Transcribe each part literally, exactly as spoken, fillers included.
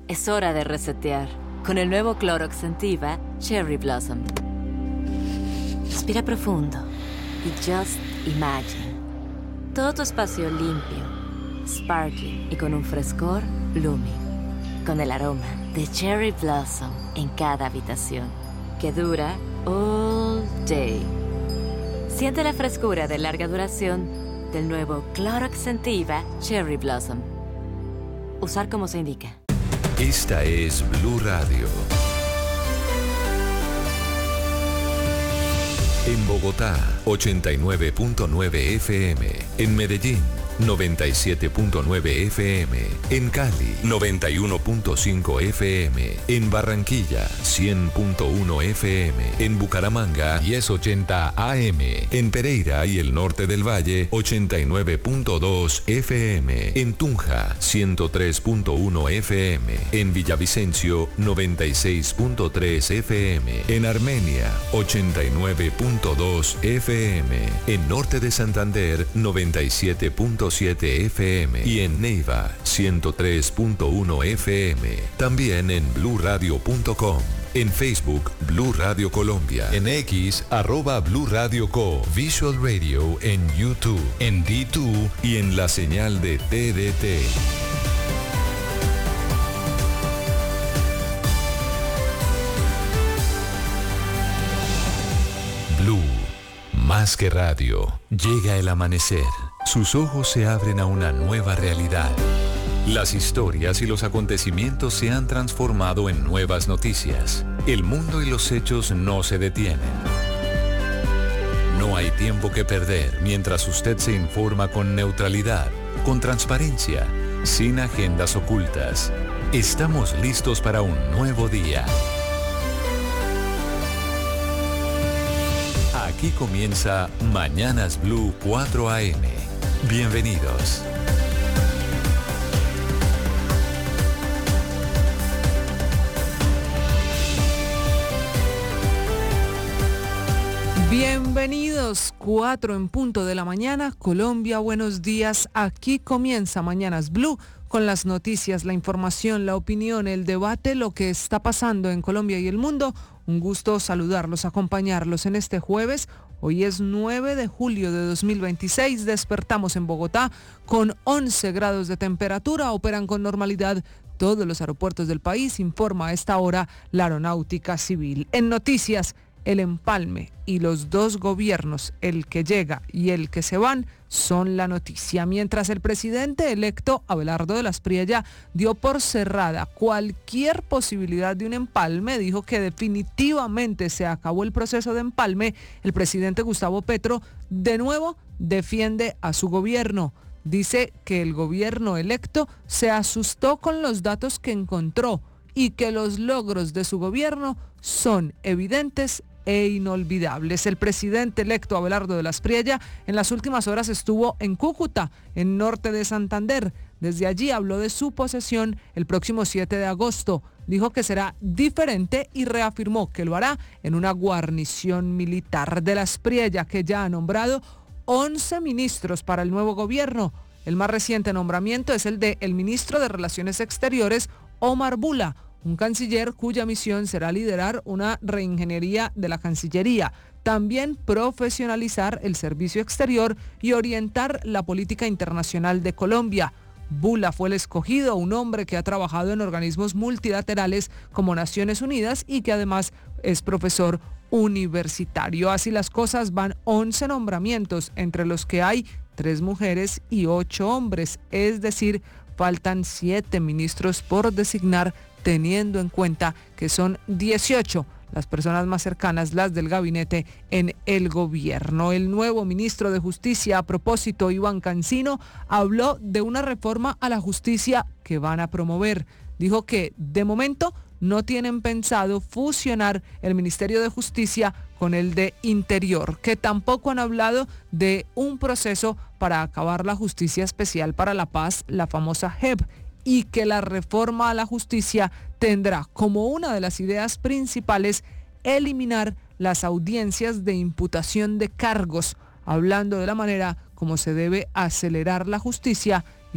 Es hora de resetear con el nuevo Clorox Scentiva Cherry Blossom. Respira profundo y just imagine. Todo tu espacio limpio, sparkling y con un frescor blooming. Con el aroma de Cherry Blossom en cada habitación, que dura all day. Siente la frescura de larga duración del nuevo Clorox Scentiva Cherry Blossom. Usar como se indica. Esta es Blue Radio. En Bogotá, ochenta y nueve punto nueve F M. En Medellín, noventa y siete punto nueve F M. En Cali, noventa y uno punto cinco F M. En Barranquilla, cien punto uno F M. En Bucaramanga, diez ochenta A M. En Pereira y el norte del Valle, ochenta y nueve punto dos F M. En Tunja, ciento tres punto uno F M. En Villavicencio, noventa y seis punto tres F M. En Armenia, ochenta y nueve punto dos F M. En Norte de Santander, noventa y siete punto siete F M. Y en Neiva, ciento tres punto uno F M. También en blue radio punto com. En Facebook, Blue Radio Colombia. En X, arroba Blue Radio Co. Visual Radio en YouTube, en D dos y en la señal de T D T. Blue, más que radio. Llega el amanecer. Sus ojos se abren a una nueva realidad. Las historias y los acontecimientos se han transformado en nuevas noticias. El mundo y los hechos no se detienen. No hay tiempo que perder mientras usted se informa con neutralidad, con transparencia, sin agendas ocultas. Estamos listos para un nuevo día. Aquí comienza Mañanas Blue cuatro A M. Bienvenidos. Bienvenidos, cuatro en punto de la mañana, Colombia, buenos días. Aquí comienza Mañanas Blue con las noticias, la información, la opinión, el debate, lo que está pasando en Colombia y el mundo. Un gusto saludarlos, acompañarlos en este jueves. Hoy es nueve de julio de dos mil veintiséis, despertamos en Bogotá con once grados de temperatura, operan con normalidad todos los aeropuertos del país, informa a esta hora la Aeronáutica Civil. En noticias, el empalme y los dos gobiernos, el que llega y el que se van, son la noticia. Mientras el presidente electo Abelardo de las Priella dio por cerrada cualquier posibilidad de un empalme, dijo que definitivamente se acabó el proceso de empalme, el presidente Gustavo Petro de nuevo defiende a su gobierno. Dice que el gobierno electo se asustó con los datos que encontró y que los logros de su gobierno son evidentes e inolvidables. El presidente electo Abelardo de las Priella en las últimas horas estuvo en Cúcuta, en norte de Santander. Desde allí habló de su posesión el próximo siete de agosto. Dijo que será diferente y reafirmó que lo hará en una guarnición militar. De las Priella, que ya ha nombrado once ministros para el nuevo gobierno. El más reciente nombramiento es el de el ministro de Relaciones Exteriores, Omar Bula, un canciller cuya misión será liderar una reingeniería de la Cancillería, también profesionalizar el servicio exterior y orientar la política internacional de Colombia. Bula fue el escogido, un hombre que ha trabajado en organismos multilaterales como Naciones Unidas y que además es profesor universitario. Así las cosas van, once nombramientos, entre los que hay tres mujeres y ocho hombres, es decir, faltan siete ministros por designar, teniendo en cuenta que son dieciocho las personas más cercanas, las del gabinete en el gobierno. El nuevo ministro de Justicia, a propósito, Iván Cancino, habló de una reforma a la justicia que van a promover. Dijo que de momento no tienen pensado fusionar el Ministerio de Justicia con el de Interior, que tampoco han hablado de un proceso para acabar la Justicia Especial para la Paz, la famosa J E P, y que la reforma a la justicia tendrá como una de las ideas principales eliminar las audiencias de imputación de cargos, hablando de la manera como se debe acelerar la justicia y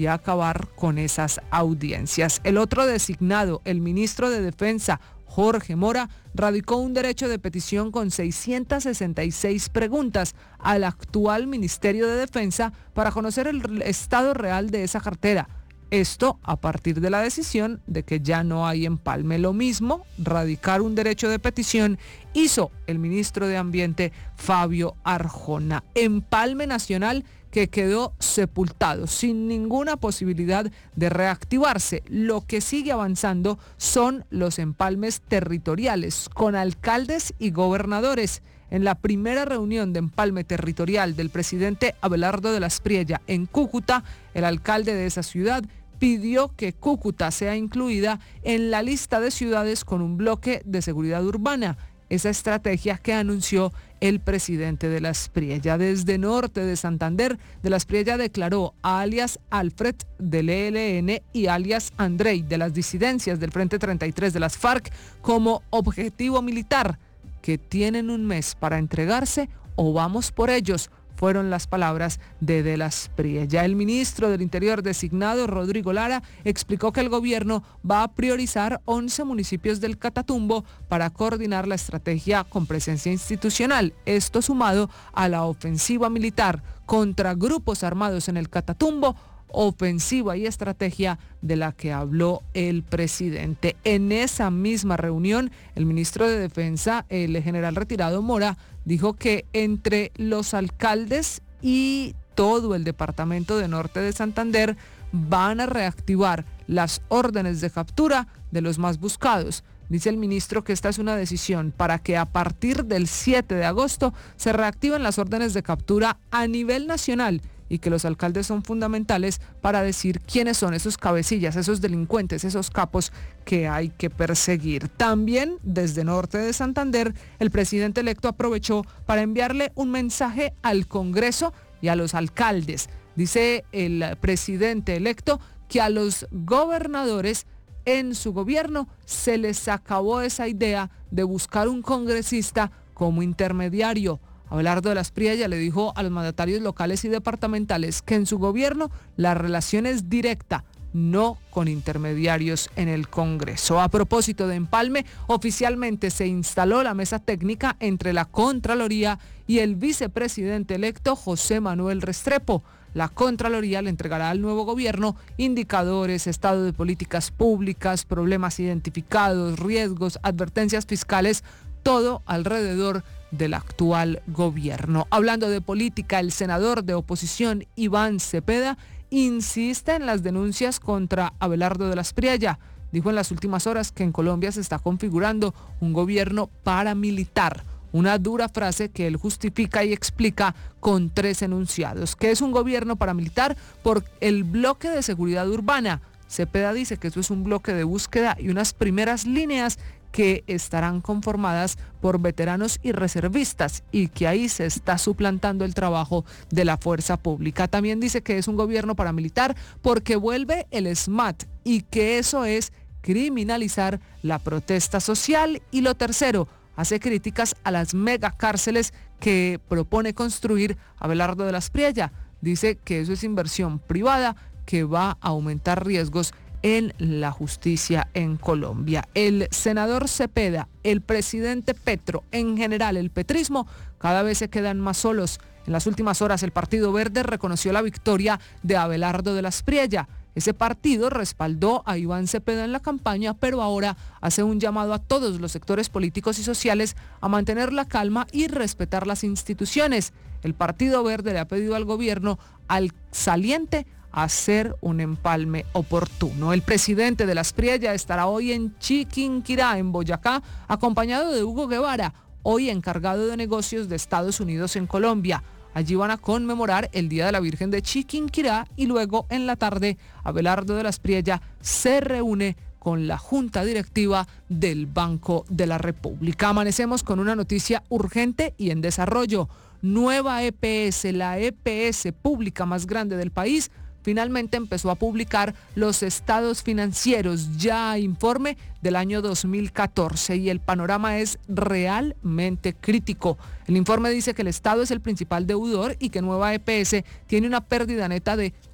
y acabar con esas audiencias. El otro designado, el ministro de Defensa, Jorge Mora, radicó un derecho de petición con seiscientas sesenta y seis preguntas al actual Ministerio de Defensa para conocer el estado real de esa cartera. Esto a partir de la decisión de que ya no hay empalme. Lo mismo, radicar un derecho de petición, hizo el ministro de Ambiente, Fabio Arjona. Empalme nacional que quedó sepultado, sin ninguna posibilidad de reactivarse. Lo que sigue avanzando son los empalmes territoriales, con alcaldes y gobernadores. En la primera reunión de empalme territorial del presidente Abelardo de la Espriella en Cúcuta, el alcalde de esa ciudad pidió que Cúcuta sea incluida en la lista de ciudades con un bloque de seguridad urbana, esa estrategia que anunció el presidente de la Espriella. Desde norte de Santander, de la Espriella declaró a alias Alfred del E L N y alias Andrei de las disidencias del Frente treinta y tres de las FARC como objetivo militar, que tienen un mes para entregarse o vamos por ellos, fueron las palabras de De la Espriella. El ministro del Interior designado, Rodrigo Lara, explicó que el gobierno va a priorizar once municipios del Catatumbo para coordinar la estrategia con presencia institucional. Esto sumado a la ofensiva militar contra grupos armados en el Catatumbo, ofensiva y estrategia de la que habló el presidente. En esa misma reunión, el ministro de Defensa, el general retirado Mora, dijo que entre los alcaldes y todo el departamento de Norte de Santander van a reactivar las órdenes de captura de los más buscados. Dice el ministro que esta es una decisión para que a partir del siete de agosto se reactiven las órdenes de captura a nivel nacional y que los alcaldes son fundamentales para decir quiénes son esos cabecillas, esos delincuentes, esos capos que hay que perseguir. También desde Norte de Santander, el presidente electo aprovechó para enviarle un mensaje al Congreso y a los alcaldes. Dice el presidente electo que a los gobernadores en su gobierno se les acabó esa idea de buscar un congresista como intermediario. Abelardo de la Espriella le dijo a los mandatarios locales y departamentales que en su gobierno la relación es directa, no con intermediarios en el Congreso. A propósito de empalme, oficialmente se instaló la mesa técnica entre la Contraloría y el vicepresidente electo José Manuel Restrepo. La Contraloría le entregará al nuevo gobierno indicadores, estado de políticas públicas, problemas identificados, riesgos, advertencias fiscales, todo alrededor del actual gobierno. Hablando de política, el senador de oposición Iván Cepeda insiste en las denuncias contra Abelardo de la Espriella. Dijo en las últimas horas que en Colombia se está configurando un gobierno paramilitar. Una dura frase que él justifica y explica con tres enunciados. ¿Qué es un gobierno paramilitar? Por el bloque de seguridad urbana. Cepeda dice que eso es un bloque de búsqueda y unas primeras líneas que estarán conformadas por veteranos y reservistas y que ahí se está suplantando el trabajo de la fuerza pública. También dice que es un gobierno paramilitar porque vuelve el S M A T y que eso es criminalizar la protesta social. Y lo tercero, hace críticas a las megacárceles que propone construir Abelardo de la Espriella. Dice que eso es inversión privada que va a aumentar riesgos en la justicia en Colombia. El senador Cepeda, el presidente Petro, en general el petrismo, cada vez se quedan más solos. En las últimas horas el Partido Verde reconoció la victoria de Abelardo de la Espriella. Ese partido respaldó a Iván Cepeda en la campaña, pero ahora hace un llamado a todos los sectores políticos y sociales a mantener la calma y respetar las instituciones. El Partido Verde le ha pedido al gobierno, al saliente, hacer un empalme oportuno. El presidente de la Espriella estará hoy en Chiquinquirá, en Boyacá, acompañado de Hugo Guevara, hoy encargado de negocios de Estados Unidos en Colombia. Allí van a conmemorar el Día de la Virgen de Chiquinquirá y luego en la tarde Abelardo de la Espriella se reúne con la Junta Directiva del Banco de la República. Amanecemos con una noticia urgente y en desarrollo. Nueva E P S, la E P S pública más grande del país, finalmente empezó a publicar los estados financieros, ya informe del año dos mil catorce, y el panorama es realmente crítico. El informe dice que el Estado es el principal deudor y que Nueva E P S tiene una pérdida neta de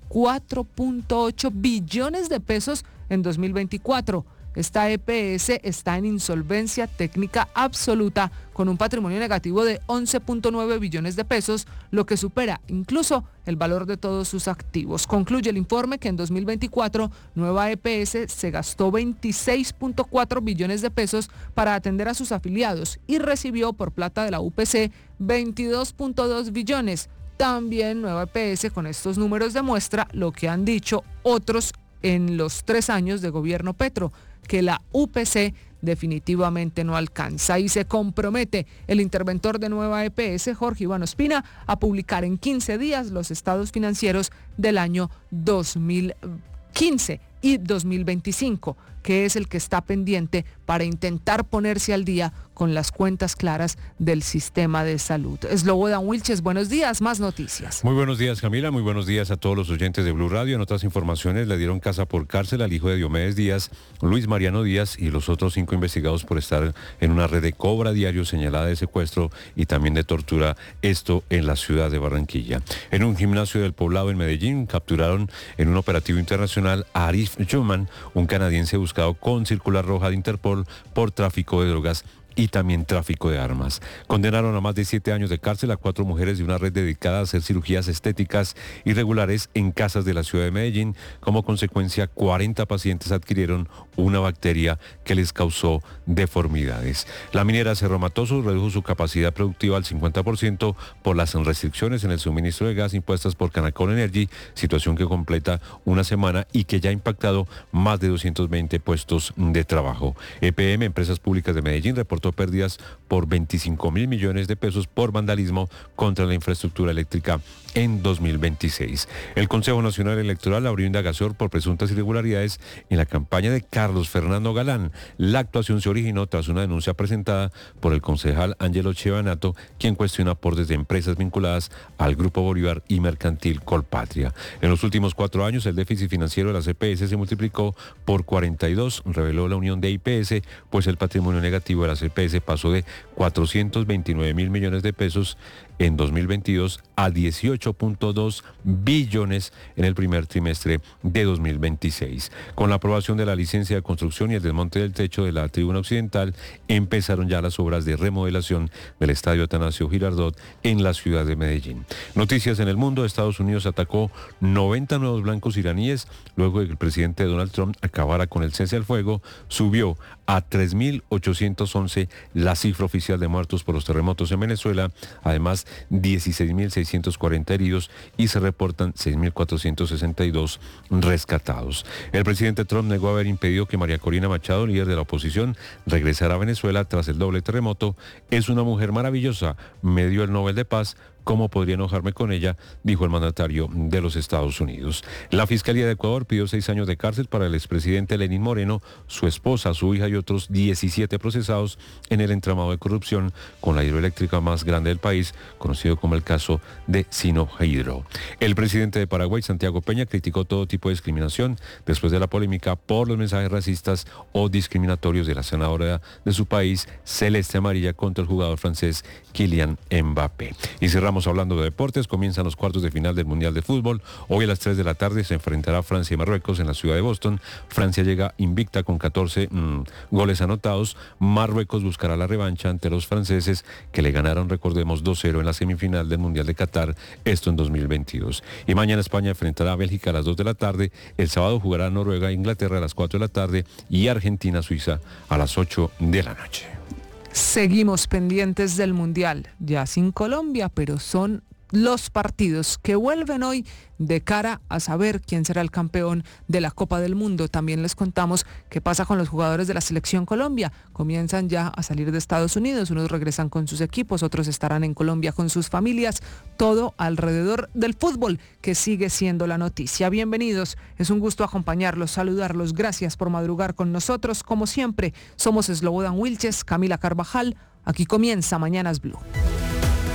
cuatro punto ocho billones de pesos en dos mil veinticuatro. Esta E P S está en insolvencia técnica absoluta con un patrimonio negativo de once punto nueve billones de pesos, lo que supera incluso el valor de todos sus activos. Concluye el informe que en dos mil veinticuatro Nueva E P S se gastó veintiséis punto cuatro billones de pesos para atender a sus afiliados y recibió por plata de la U P C veintidós punto dos billones. También Nueva E P S con estos números demuestra lo que han dicho otros en los tres años de gobierno Petro, que la U P C definitivamente no alcanza y se compromete el interventor de Nueva E P S, Jorge Iván Ospina, a publicar en quince días los estados financieros del año dos mil quince y dos mil veinticinco, que es el que está pendiente para intentar ponerse al día con las cuentas claras del sistema de salud. Slobodan Wilches, buenos días, más noticias. Muy buenos días, Camila, muy buenos días a todos los oyentes de Blue Radio. En otras informaciones, le dieron casa por cárcel al hijo de Diomedes Díaz, Luis Mariano Díaz, y los otros cinco investigados por estar en una red de cobra diario señalada de secuestro y también de tortura, esto en la ciudad de Barranquilla. En un gimnasio del Poblado en Medellín, capturaron en un operativo internacional a Arif Juman, un canadiense buscado con circular roja de Interpol por tráfico de drogas y también tráfico de armas. Condenaron a más de siete años de cárcel a cuatro mujeres de una red dedicada a hacer cirugías estéticas irregulares en casas de la ciudad de Medellín. Como consecuencia, cuarenta pacientes adquirieron una bacteria que les causó deformidades. La minera Cerro Matoso redujo su capacidad productiva al cincuenta por ciento por las restricciones en el suministro de gas impuestas por Canacol Energy, situación que completa una semana y que ya ha impactado más de doscientos veinte puestos de trabajo. E P M, Empresas Públicas de Medellín, reportó pérdidas por veinticinco mil millones de pesos por vandalismo contra la infraestructura eléctrica en dos mil veintiséis. El Consejo Nacional Electoral abrió indagación por presuntas irregularidades en la campaña de Carlos Fernando Galán. La actuación se originó tras una denuncia presentada por el concejal Ángelo Chevanato, quien cuestiona aportes de empresas vinculadas al Grupo Bolívar y Mercantil Colpatria. En los últimos cuatro años, el déficit financiero de las E P S se multiplicó por cuarenta y dos, reveló la Unión de I P S, pues el patrimonio negativo de las E P S pasó de cuatrocientos veintinueve mil millones de pesos en dos mil veintidós a dieciocho punto dos billones en el primer trimestre de dos mil veintiséis. Con la aprobación de la licencia de construcción y el desmonte del techo de la tribuna occidental, empezaron ya las obras de remodelación del estadio Atanasio Girardot en la ciudad de Medellín. Noticias en el mundo: Estados Unidos atacó noventa nuevos blancos iraníes luego de que el presidente Donald Trump acabara con el cese al fuego. Subió a tres mil ochocientos once la cifra oficial de muertos por los terremotos en Venezuela. Además, dieciséis mil seiscientos cuarenta heridos y se reportan seis mil cuatrocientos sesenta y dos rescatados. El presidente Trump negó haber impedido que María Corina Machado, líder de la oposición, regresara a Venezuela tras el doble terremoto. Es una mujer maravillosa, me dio el Nobel de Paz. ¿Cómo podría enojarme con ella?, dijo el mandatario de los Estados Unidos. La Fiscalía de Ecuador pidió seis años de cárcel para el expresidente Lenín Moreno, su esposa, su hija y otros diecisiete procesados en el entramado de corrupción con la hidroeléctrica más grande del país, conocido como el caso de Sinohydro. El presidente de Paraguay, Santiago Peña, criticó todo tipo de discriminación después de la polémica por los mensajes racistas o discriminatorios de la senadora de su país, Celeste Amarilla, contra el jugador francés Kylian Mbappé. Y cerramos hablando de deportes. Comienzan los cuartos de final del Mundial de Fútbol. Hoy a las tres de la tarde se enfrentará Francia y Marruecos en la ciudad de Boston. Francia llega invicta con catorce mmm, goles anotados. Marruecos buscará la revancha ante los franceses, que le ganaron, recordemos, dos cero en la semifinal del Mundial de Qatar, esto en dos mil veintidós. Y mañana España enfrentará a Bélgica a las dos de la tarde. El sábado jugará Noruega e Inglaterra a las cuatro de la tarde y Argentina-Suiza a las ocho de la noche. Seguimos pendientes del Mundial, ya sin Colombia, pero son los partidos que vuelven hoy de cara a saber quién será el campeón de la Copa del Mundo. También les contamos qué pasa con los jugadores de la Selección Colombia. Comienzan ya a salir de Estados Unidos, unos regresan con sus equipos, otros estarán en Colombia con sus familias. Todo alrededor del fútbol, que sigue siendo la noticia. Bienvenidos, es un gusto acompañarlos, saludarlos. Gracias por madrugar con nosotros. Como siempre, somos Slobodan Wilches, Camila Carvajal. Aquí comienza Mañanas Blue.